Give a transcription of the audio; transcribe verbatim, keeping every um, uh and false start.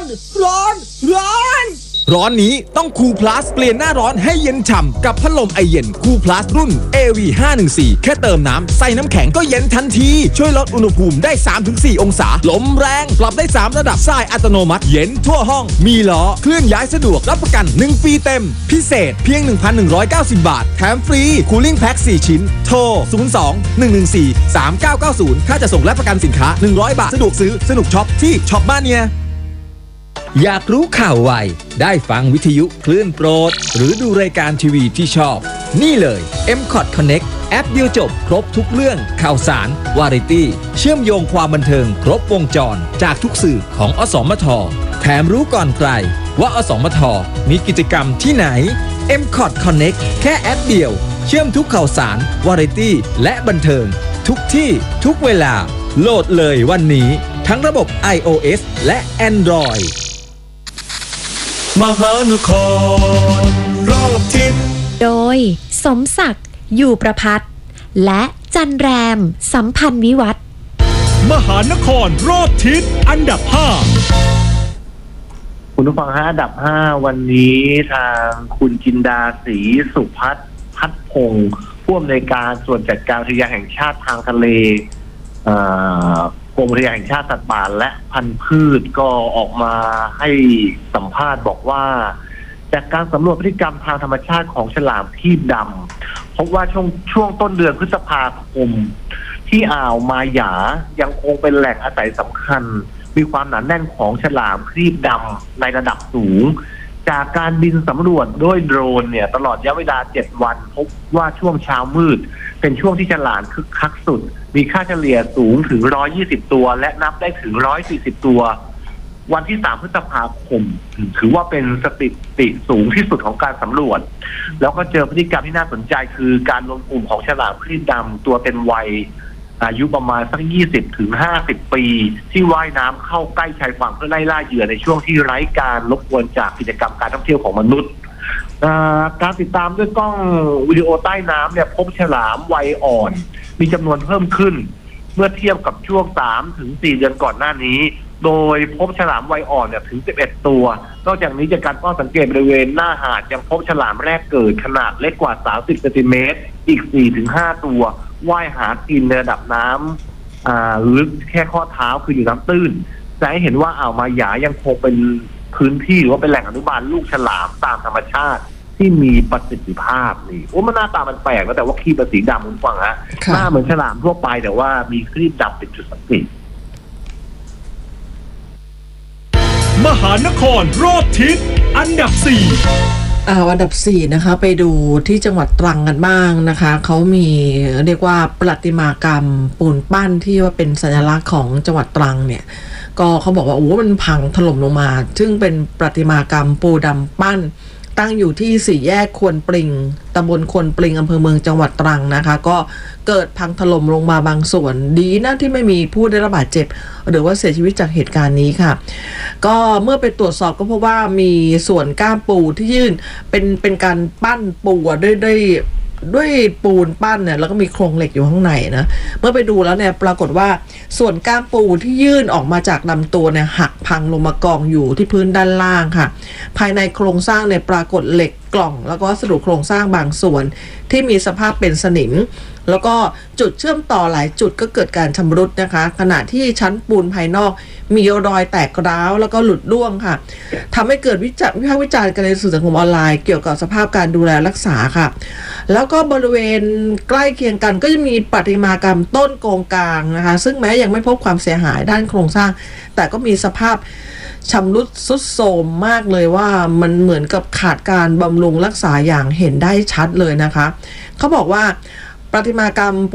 ร้อนร้อนร้อนนี้ต้องคูลพลัสเปลี่ยนหน้าร้อนให้เย็นฉ่ำกับพัดลมไอเย็นคูลพลัสรุ่น เอ วี ห้าหนึ่งสี่ แค่เติมน้ำใส่น้ำแข็งก็เย็นทันทีช่วยลดอุณหภูมิได้ สามถึงสี่ องศาลมแรงปรับได้สามระดับทรายอัตโนมัติเย็นทั่วห้องมีล้อเคลื่อนย้ายสะดวกรับประกันหนึ่งปีเต็มพิเศษเพียง หนึ่งพันหนึ่งร้อยเก้าสิบ บาทแถมฟรีคูลิ่งแพ็คสี่ชิ้นโทรศูนย์ สอง หนึ่ง หนึ่ง สี่ สาม เก้า เก้า ศูนย์ค่าจะส่งและประกันสินค้าหนึ่งร้อยบาทสะดวกซื้อสนุกช็อปที่ช็อปบ้านเนี่ยอยากรู้ข่าวไวได้ฟังวิทยุคลื่นโปรดหรือดูรายการทีวีที่ชอบนี่เลย เอ็ม คอท Connect แอปเดียวจบครบทุกเรื่องข่าวสารวาไรตี้เชื่อมโยงความบันเทิงครบวงจรจากทุกสื่อของอสมทแถมรู้ก่อนใครว่าอสมทมีกิจกรรมที่ไหน เอ็ม คอท Connect แค่แอปเดียวเชื่อมทุกข่าวสารวาไรตี้และบันเทิงทุกที่ทุกเวลาโหลดเลยวันนี้ทั้งระบบ iOS และ Android มหานครรอบทิศโดยสมศักดิ์อยู่ประพัฒน์และจันแรมสัมพันธ์วิวัฒน์มหานครรอบทิศอันดับห้าคุณผู้ฟังฮะอันดับห้าวันนี้ทางคุณจินดาศรีสุพัฒน์พัฒพงศ์ผู้อำนวยการส่วนจัดการอุทยานแห่งชาติทางทะเลกรมอุทยานแห่งชาติสัตว์ป่าและพันธุ์พืชก็ออกมาให้สัมภาษณ์บอกว่าจากการสำรวจพฤติกรรมทางธรรมชาติของฉลามครีบดำพบว่าช่วงช่วงต้นเดือนพฤษภาคมที่อ่าวมาหยายังคงเป็นแหล่งอาศัยสำคัญมีความหนาแน่นของฉลามครีบดำในระดับสูงจากการบินสำรวจด้วยโดรนเนี่ยตลอดระยะเวลาเจ็ดวันพบว่าช่วงเช้ามืดเป็นช่วงที่ฉลามคึกคักสุดมีค่าเฉลี่ยสูงถึงหนึ่งร้อยยี่สิบตัวและนับได้ถึงหนึ่งร้อยสี่สิบตัววันที่สามพฤษภาคมถือว่าเป็นสถิติสูงที่สุดของการสำรวจแล้วก็เจอพฤติกรรมที่น่าสนใจคือการรวมกลุ่มของฉลามครีบดำตัวเป็นวัยอายุประมาณสักยี่สิบถึงห้าสิบปีที่ว่ายน้ำเข้าใกล้ชายฝั่งเพื่อไล่ล่าเหยื่อในช่วงที่ไร้การรบกวนจากกิจกรรมการท่องเที่ยวของมนุษย์การติดตามด้วยกล้องวิดีโอใต้น้ำเนี่ยพบฉลามวัยอ่อนมีจำนวนเพิ่มขึ้นเมื่อเทียบกับช่วงสามถึงสี่เดือนก่อนหน้านี้โดยพบฉลามวัยอ่อนเนี่ยถึงสิบเอ็ดตัวนอกจากนี้จากการเฝ้าสังเกตบริเวณหน้าหาดยังพบฉลามแรกเกิดขนาดเล็กกว่าสามสิบเซนติเมตรอีก สี่ถึงห้า ตัวว่ายหากินในระดับน้ำอ่าลึกแค่ข้อเท้าคืออยู่น้ำตื้นจะให้เห็นว่าอ่าวมาหยายังคงเป็นพื้นที่หรือว่าเป็นแหล่งอนุบาลลูกฉลามตามธรรมชาติที่มีประสิทธิภาพนี่โอ้มันหน้าตามันแปลกนะแต่ว่าครีบเป็นสีดำคุณฟังฮะหน้าเหมือนฉลามทั่วไปแต่ว่ามีครีบดำเป็นจุดสังเกตมหานครรอบทิศอันดับสี่อ่าอันดับสี่นะคะไปดูที่จังหวัดตรังกันบ้างนะคะเขามีเรียกว่าประติมากรรมปูนปั้นที่ว่าเป็นสัญลักษณ์ของจังหวัดตรังเนี่ยก็เขาบอกว่าโอ้มันพังถล่มลงมาซึ่งเป็นประติมากรรมปูดำปั้นตั้งอยู่ที่สี่แยกควนปริงตำบลควนปริงอำเภอเมืองจังหวัดตรังนะคะก็เกิดพังถล่มลงมาบางส่วนดีนะที่ไม่มีผู้ได้รับบาดเจ็บหรือว่าเสียชีวิตจากเหตุการณ์นี้ค่ะก็เมื่อไปตรวจสอบก็พบว่ามีส่วนก้ามปูที่ยื่นเป็นเป็นการปั้นปูด้วยด้วยด้วยปูนปั้นเนี่ยแล้วก็มีโครงเหล็กอยู่ข้างในนะเมื่อไปดูแล้วเนี่ยปรากฏว่าส่วนก้ามปูที่ยื่นออกมาจากลำตัวเนี่ยหักพังลงมากองอยู่ที่พื้นด้านล่างค่ะภายในโครงสร้างเนี่ยปรากฏเหล็กกล่องแล้วก็วัสดุโครงสร้างบางส่วนที่มีสภาพเป็นสนิมแล้วก็จุดเชื่อมต่อหลายจุดก็เกิดการชำรุดนะคะขณะที่ชั้นปูนภายนอกมีรอยแตกร้าวแล้วก็หลุดร่วงค่ะทำให้เกิดวิจารณ์วิพากษ์วิจารณ์กันในสื่อสังคมออนไลน์เกี่ยวกับสภาพการดูแลรักษาค่ะแล้วก็บริเวณใกล้เคียงกันก็จะมีประติมากรรมต้นโกงกลางนะคะซึ่งแม้ยังไม่พบความเสียหายด้านโครงสร้างแต่ก็มีสภาพชำรุดทรุดโทรมมากเลยว่ามันเหมือนกับขาดการบำรุงรักษาอย่างเห็นได้ชัดเลยนะคะเขาบอกว่าประติมากรรม